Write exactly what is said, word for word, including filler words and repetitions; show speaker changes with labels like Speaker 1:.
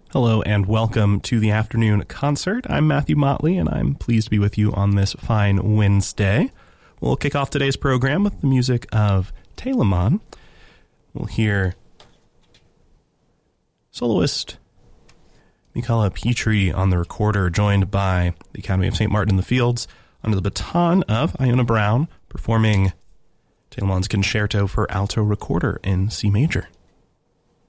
Speaker 1: Hello and welcome to the afternoon concert. I'm Matthew Motley and I'm pleased to be with you on this fine Wednesday. We'll kick off today's program with the music of Telemann. We'll hear soloist Michala Petri on the recorder, joined by the Academy of Saint Martin in the Fields under the baton of Iona Brown, performing Telemann's Concerto for Alto Recorder in C major.